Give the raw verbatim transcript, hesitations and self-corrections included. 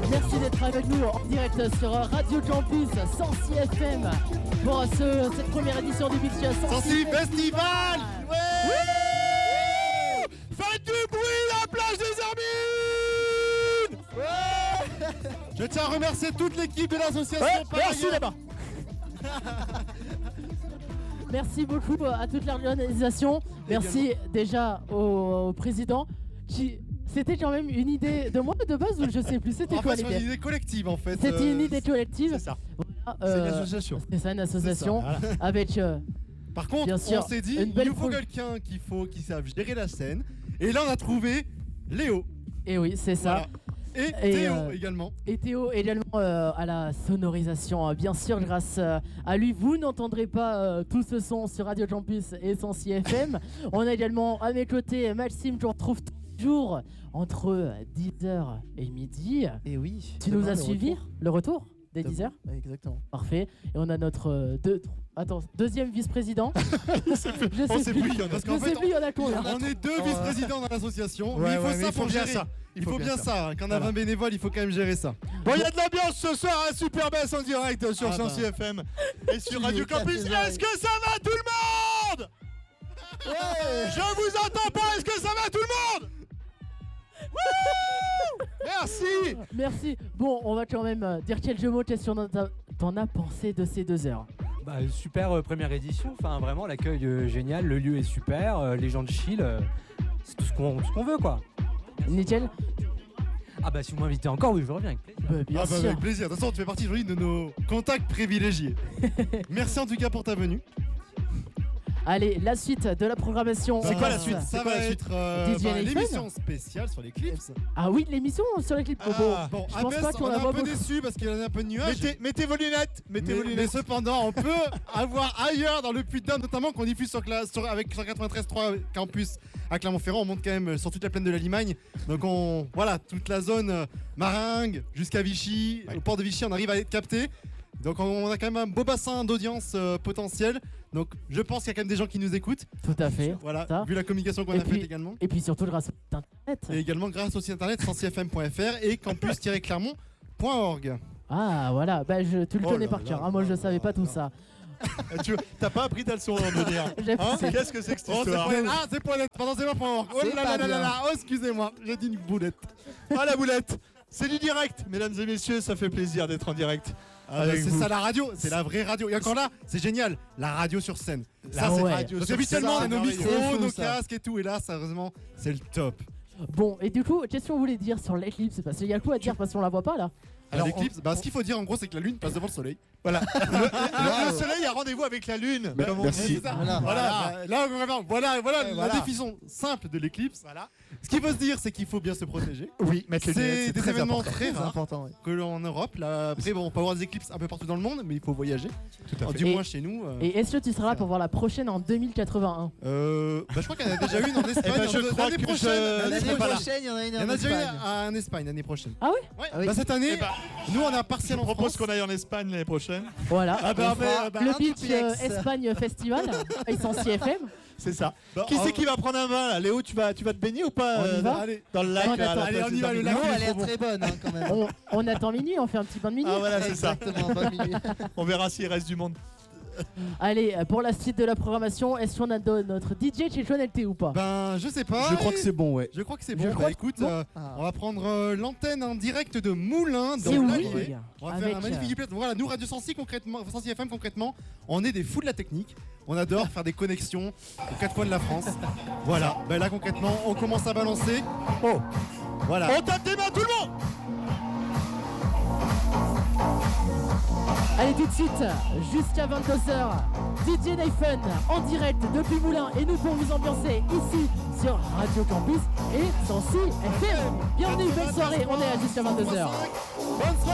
Merci d'être avec nous en direct sur Radio Campus cent six F M pour ce, cette première édition du Beach cent six Festival. Ouais. Oui. Faites du bruit, la plage des Hermines. Ouais. Je tiens à remercier toute l'équipe de l'association. Ouais, merci là-bas. Merci beaucoup à toute l'organisation. Merci déjà au, au président qui... C'était quand même une idée de moi de base ou je sais plus, c'était en quoi fait, l'idée? C'est une idée collective en fait. C'était euh, une idée collective. C'est ça. Voilà, euh, c'est une euh, association. C'est ça, une association ça, voilà. avec... Euh, Par contre, bien sûr, on s'est dit, il nous faut pro... quelqu'un qui faut, qui savent gérer la scène. Et là, on a trouvé Léo. Et oui, c'est ça. Voilà. Et, et Théo euh, également. Et Théo également euh, à la sonorisation. Bien sûr, grâce euh, à lui, vous n'entendrez pas euh, tout ce son sur Radio Campus et cent six F M. On a également à mes côtés Maxime qu'on retrouve toujours entre dix heures et midi. Et oui. Tu nous as suivi le retour des dix heures. Exactement. Parfait. Et on a notre euh, deux, attends, deuxième vice-président. Je sais plus. Je sais plus. Parce qu'en fait, plus, il y en a combien? On est deux vice-présidents dans l'association. Ouais, mais il faut ouais, ça mais il faut pour bien gérer. ça. Il faut, il faut bien, bien ça. ça. Quand on a vingt bénévoles, il faut quand même gérer ça. Bon, il y a de l'ambiance ce soir à Super Bass en direct sur ah cent six bah. F M et sur Radio Campus. Est-ce que ça va tout le monde? Ouais. Je vous entends pas. Est-ce que ça va tout le monde? Merci. Merci. Bon, on va quand même euh, dire quelques mots. Qu'est-ce que t'en as pensé de ces deux heures? Bah, super euh, première édition. Enfin, vraiment, l'accueil euh, génial. Le lieu est super. Euh, les gens de chill. Euh, c'est tout ce qu'on qu'on veut, quoi. Nickel. Ah bah si vous m'invitez encore, oui, je reviens avec plaisir. Bah, bien ah sûr. bah avec plaisir. De toute façon, tu fais partie de nos contacts privilégiés. Merci en tout cas pour ta venue. Allez, la suite de la programmation. C'est quoi la suite? Ça va être euh, bah, l'émission spéciale sur les clips. Ah oui, l'émission sur les clips. Ah, bon, je pense pas qu'on on est un peu beaucoup. déçu parce qu'il y en a un peu de nuages. Mettez, mettez vos lunettes. Mettez mais, vos lunettes. Mais cependant, on peut avoir ailleurs dans le Puy-de-Dôme, notamment qu'on diffuse sur, sur, avec cent quatre-vingt-treize point trois Campus à Clermont-Ferrand. On monte quand même sur toute la plaine de la Limagne. Donc on, voilà, toute la zone euh, Maringue jusqu'à Vichy, ouais. Au port de Vichy, on arrive à être capté. Donc on a quand même un beau bassin d'audience euh, potentiel. Donc je pense qu'il y a quand même des gens qui nous écoutent. Tout à fait. Voilà, ça. Vu la communication qu'on a faite également. Et puis surtout grâce au site internet. Et également grâce au site internet cent six F M point F R et campus tiret clermont point org. Ah voilà, bah, je, tu le oh connais là par cœur. Hein, moi je savais pas tout ça. Tu t'as pas appris ta leçon de dire. Hein, qu'est-ce que c'est que cette oh, histoire? Ah c'est point net, pardon c'est pas point org. Oh là là là là là, oh excusez-moi, j'ai dit une boulette. Ah la boulette. C'est du direct, mesdames et messieurs, ça fait plaisir d'être en direct. Ah bah c'est ça la radio, c'est la vraie radio. Et encore là, c'est génial, la radio sur scène. La ça, c'est ouais. radio. Parce habituellement, on a nos micros, nos casques et tout. Et là, sérieusement, c'est le top. Bon, et du coup, qu'est-ce qu'on voulait dire sur l'éclipse? Parce qu'il y a quoi à dire parce qu'on la voit pas là? Alors, l'éclipse, on... bah, ce qu'il faut dire en gros, c'est que la lune passe devant le soleil. Voilà. le, le, le soleil a rendez-vous avec la lune. Bah, merci. Voilà. Voilà. Voilà. Là, vraiment, voilà, voilà la voilà. définition simple de l'éclipse. Voilà. Ce qu'il faut se dire, c'est qu'il faut bien se protéger. Oui, mettre les lunettes. C'est des très événements important. très rares important, ouais. que l'on en Europe. Là, après, bon, on peut avoir des éclipses un peu partout dans le monde, mais il faut voyager. Tout à fait. Du et, moins chez nous. Euh... Et est-ce que tu seras là pour voir la prochaine en deux mille quatre-vingt-un? Euh. Bah, je crois qu'il y en a déjà une en Espagne. Eh ben, je crois que prochaine. L'année prochaine, il y en a une en Espagne. Il y en a déjà une en Espagne l'année prochaine. Ah oui? Ouais. Ah oui. Bah, cette année, bah, nous, on a partiel en France. Je propose qu'on aille en Espagne l'année prochaine. Voilà. Ah bah, bah, bah, le Beach euh, Espagne Festival avec cent six F M. C'est ça. Bah, qui c'est qui va prendre un bain là? Léo, tu vas, tu vas te baigner ou pas? On y euh, va allez, dans le lac. on là, attend, allez, on y va. Le lac, l'eau a l'air très bonne hein, quand même. On, on attend minuit, on fait un petit bain de minuit. Ah voilà, c'est ça. Exactement, pas minuit. On verra s'il reste du monde. Allez, pour la suite de la programmation, est-ce qu'on a notre D J qui est connecté ou pas? Ben, je sais pas. Je crois que c'est bon, ouais. Je crois que c'est bon. Je Bah crois écoute, que... euh, ah. on va prendre euh, l'antenne en direct de Moulins dans Et oui. l'Allier. On va Avec faire un magnifique duplette. Voilà, nous Radio cent six concrètement, cent six F M concrètement, on est des fous de la technique. On adore faire des connexions aux quatre coins de la France. Voilà. Ben là concrètement, on commence à balancer. Oh. Voilà. On tape des mains tout le monde. Allez tout de suite, jusqu'à vingt-deux heures, D J Nathan en direct depuis Moulins et nous pour vous ambiancer ici sur Radio Campus et cent six F M. Bienvenue, belle soirée, on est à jusqu'à vingt-deux heures. Bonne soirée.